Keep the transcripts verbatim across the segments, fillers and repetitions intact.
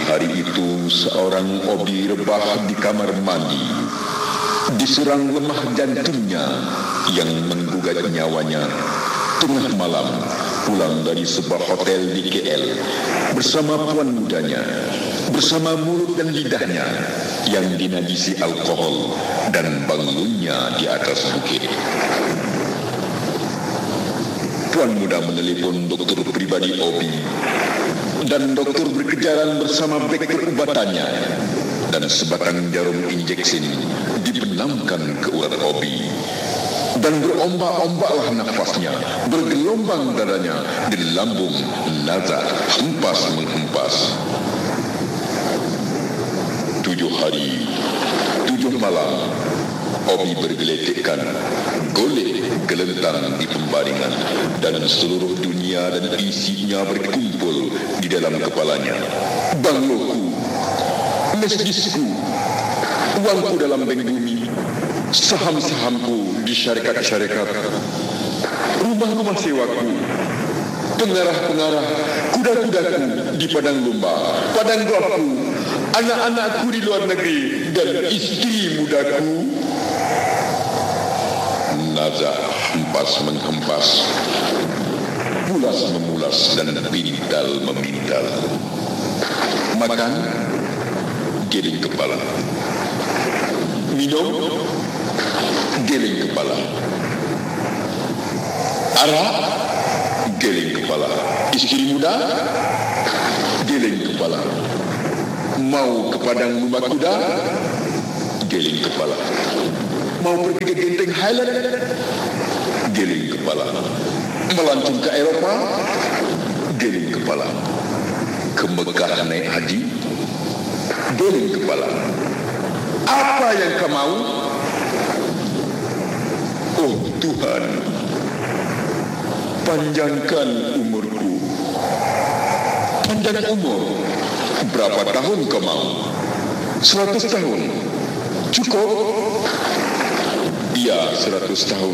hari itu seorang Obi rebah di kamar mandi, diserang lemah jantungnya yang menggugat nyawanya. Tengah malam pulang dari sebuah hotel di K L bersama puan mudanya, bersama mulut dan lidahnya yang dinajisi alkohol dan bangunnya di atas bukit. Puan muda menelepon dokter pribadi Obi, dan dokter berkejaran bersama beg perubatannya, dan sebatang jarum injeksi dibenamkan ke urat Obi. Dan berombak-ombaklah nafasnya, bergelombang dadanya di lambung Nazar, hempas menghempas. Tujuh hari, tujuh malam, Obi bergeletekkan, golek gelentang di pembaringan, dan seluruh dunia dan isinya berkumpul di dalam kepalanya. Bangloku, mesjidku, uangku dalam bank bumi, saham-sahamku di syarikat-syarikat, rumah-rumah sewaku, pengarah-pengarah, kuda-kudaku di padang lumba, padang golfku, anak-anakku di luar negeri, dan istri mudaku. Nazar hempas menghempas, pulas memulas, dan pintal memintal. Makan, geleng kepala. Minum, geleng kepala. Arak, geleng kepala. Istri muda, geleng kepala. Mau ke padang lumba kuda, geleng kepala. Mau pergi ke Genting Highland, geleng kepala. Melancong ke Eropah, geleng kepala. Ke Mekah naik haji, geleng kepala. Apa yang kau mau? Oh Tuhan, panjangkan umurku. Panjang umur. Berapa tahun kau mau? Seratus tahun. Cukup? Ya, seratus tahun.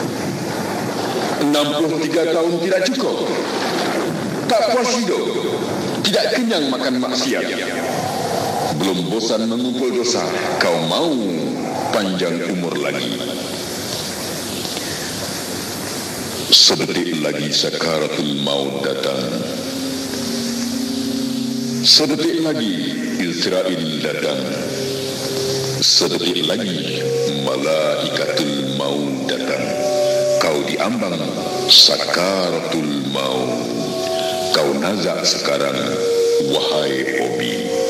Enam puluh tiga tahun tidak cukup. Tak puas hidup. Tidak kenyang makan maksiat. Belum bosan mengumpul dosa, kau mau panjang umur lagi. Sedetik lagi sakaratul maut datang. Sedetik lagi Israel datang. Sedetik lagi malaikatul maut datang. Kau diambang sakaratul maut. Kau nazak sekarang, wahai Obi.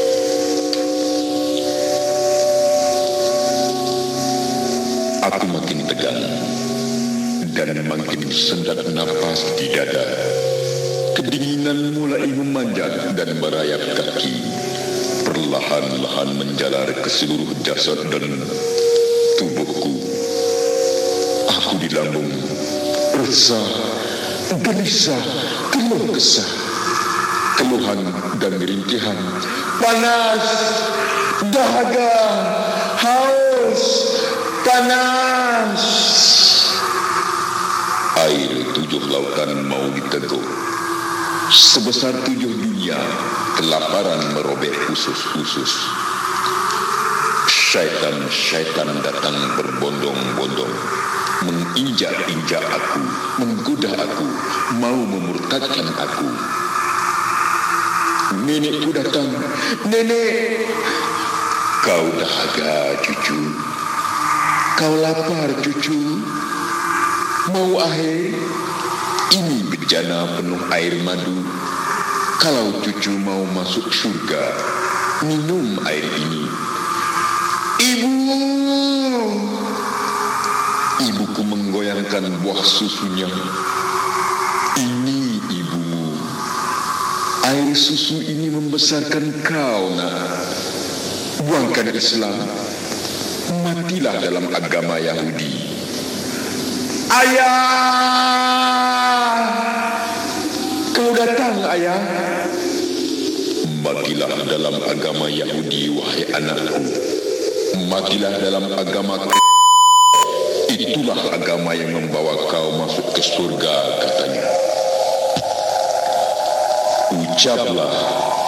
Aku makin tegang dan makin sendat nafas di dada. Kedinginan mulai memanjat dan merayap kaki, perlahan-lahan menjalar ke seluruh jasad dan tubuhku. Aku di lambung, resah, gelisah, keluh kesah, keluhan dan rintihan, panas, dahaga, haus, panas. Air tujuh lautan mau diteguk. Sebesar tujuh dunia, kelaparan merobek usus-usus. Syaitan-syaitan datang berbondong-bondong, menginjak-injak aku, menggoda aku, mau memurtadkan aku. Nenekku datang. Nenek, kau dahaga cucu, kau lapar cucu, mau air? Ini bejana penuh air madu. Kalau cucu mau masuk surga, minum air ini. Ibu, ibuku menggoyangkan buah susunya. Ini ibumu. Air susu ini membesarkan kau, nak. Buangkan Islam, matilah dalam agama Yahudi. Ayah, kau datang ayah. Matilah dalam agama Yahudi, wahai anakku. Matilah dalam agama K- Itulah agama yang membawa kau masuk ke surga, katanya. Ucaplah